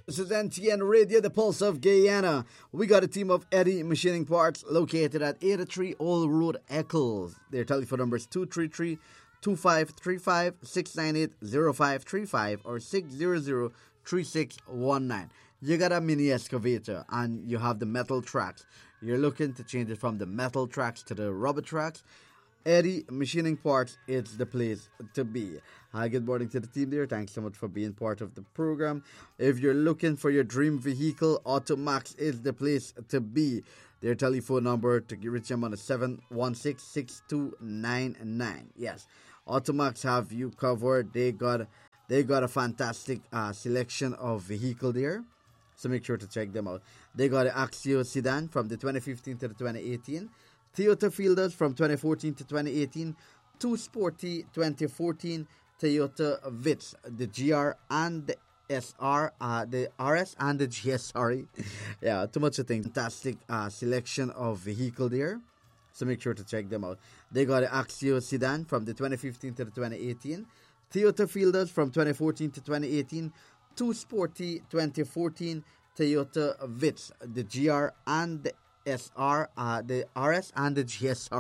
This is NTN Radio, the Pulse of Guyana. We got a team of Eddie Machining Parts located at 83 Old Road, Eccles. Their telephone number is 233-2535, 698-0535, or 600-3619. You got a mini excavator and you have the metal tracks. You're looking to change it from the metal tracks to the rubber tracks. Eddie Machining Parts, it's the place to be. Hi, good morning to the team there. Thanks so much for being part of the program. If you're looking for your dream vehicle, Automax is the place to be. Their telephone number to reach them on the 716-6299. Yes, Automax have you covered. They got a fantastic selection of vehicle there. So make sure to check them out. They got an Axio sedan from the 2015 to the 2018. Toyota Fielders from 2014 to 2018, two sporty 2014 Toyota Vitz, the GR and the SR, the RS and the GS, sorry. Yeah, too much to think. Fantastic selection of vehicle there. So make sure to check them out. They got an Axio sedan from the 2015 to the 2018, Toyota Fielders from 2014 to 2018, two sporty 2014 Toyota Vitz, the GR and the SR, the RS and the GS.